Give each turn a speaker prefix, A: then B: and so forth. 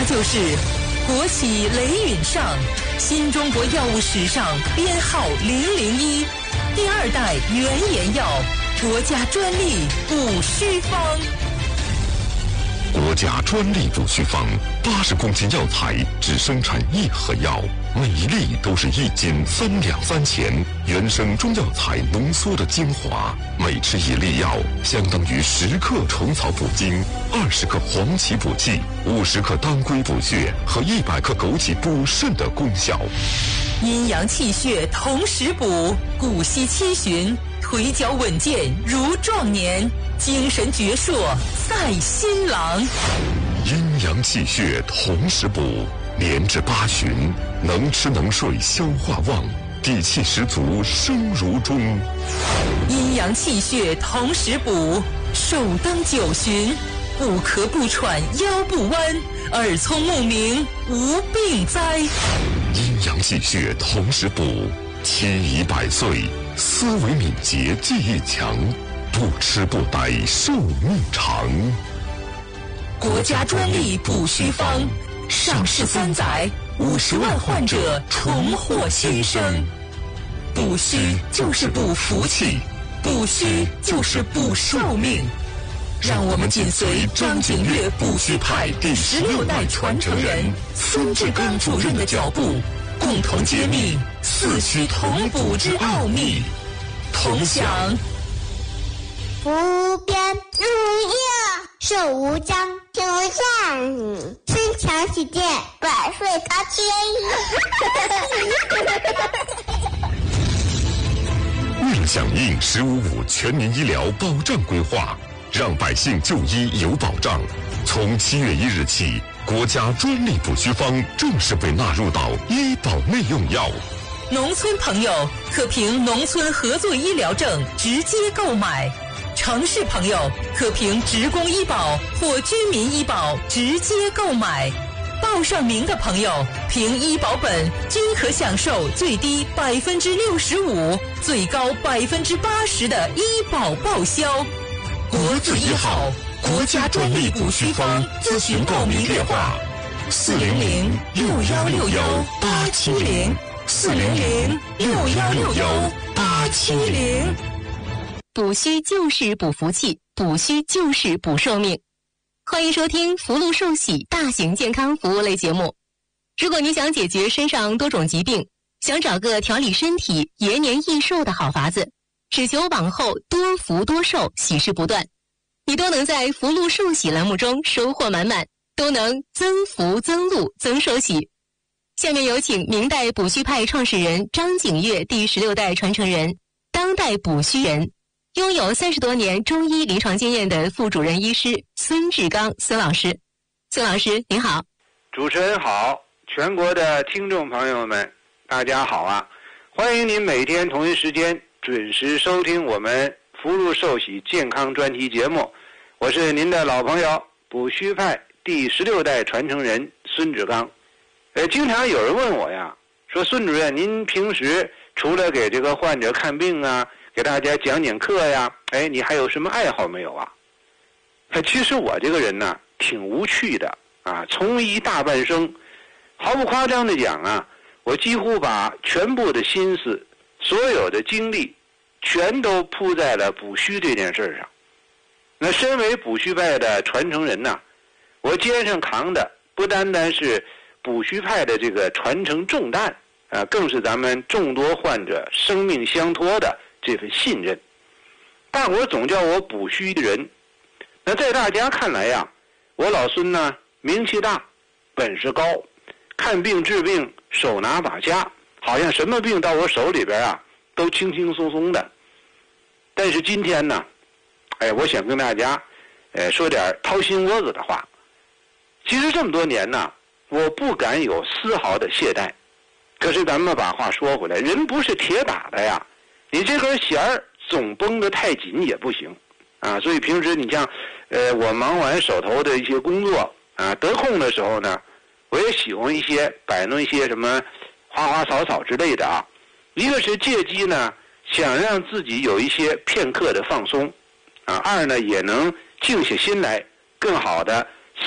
A: 就是国企雷允上，新中国药物史上编号001，第2代原研药，国家专利补虚方。
B: 国家专利补虚方，80公斤药材只生产1盒药，每一粒都是1斤3两3钱，原生中药材浓缩的精华，每吃1粒药，相当于10克虫草补精，20克黄芪补气，50克当归补血和100克枸杞补肾的功效。
A: 阴阳气血同时补，骨息七旬，腿脚稳健如壮年，精神矍铄赛新郎。
B: 阴阳气血同时补，年至8旬，能吃能睡消化旺，底气十足生如钟。
A: 阴阳气血同时补，首当9旬，不咳不喘腰不弯，耳聪目明无病灾。
B: 阴阳气血同时补，期已100岁，思维敏捷记忆强，不吃不呆寿命长。
A: 国家专利补虚方，上市3载，50万患者重获新生。补虚就是补福气，补虚就是补寿命。让我们紧随张景岳补虚派第16代传承人孙志刚主任的脚步，共同揭秘四虚同补之奥秘。同享
C: 不变如一，寿无疆，天无限，身强体健，百岁高千。
B: 为了响应“15+5”全民医疗保障规划，让百姓就医有保障，从7月1日起，国家专利补虚方正式被纳入到医保内用药。
A: 农村朋友可凭农村合作医疗证直接购买，城市朋友可凭职工医保或居民医保直接购买。报上名的朋友凭医保本均可享受最低65%、最高80%的医保报销。国字1号国家专利补虚方咨询报名电话：400-6161-870，400-6161-870。
D: 补虚就是补福气，补虚就是补寿命。欢迎收听福禄寿喜大型健康服务类节目。如果你想解决身上多种疾病，想找个调理身体、延年益寿的好法子，只求往后多福多寿，喜事不断，你都能在福禄寿喜栏目中收获满满，都能增福增禄增寿喜。下面有请明代补虚派创始人张景岳第16代传承人，当代补虚人，拥有30多年中医临床经验的副主任医师孙志刚孙老师。孙老师您好。
E: 主持人好，全国的听众朋友们大家好啊！欢迎您每天同一时间准时收听我们福禄寿喜健康专题节目，我是您的老朋友补虚派第16代传承人孙志刚。经常有人问我呀，说孙主任您平时除了给这个患者看病啊，给大家讲课呀，你还有什么爱好没有啊？其实我这个人呢挺无趣的啊，从医大半生，毫不夸张的讲啊，我几乎把全部的心思、所有的精力全都扑在了补虚这件事上。那身为补虚派的传承人呢，我肩上扛的不单单是补虚派的这个传承重担啊，更是咱们众多患者生命相托的这份信任。大伙总叫我补虚人，那在大家看来呀，我老孙呢名气大，本事高，看病治病手拿把掐，好像什么病到我手里边啊都轻轻松松的。但是今天呢，我想跟大家说点掏心窝子的话。其实这么多年呢，我不敢有丝毫的懈怠。可是咱们把话说回来，人不是铁打的呀，你这根弦儿总绷得太紧也不行啊。所以平时你像我忙完手头的一些工作啊，得空的时候呢，我也喜欢摆弄一些什么花花草草之类的啊。一个是借机呢想让自己有一些片刻的放松啊，二呢也能静下心来更好的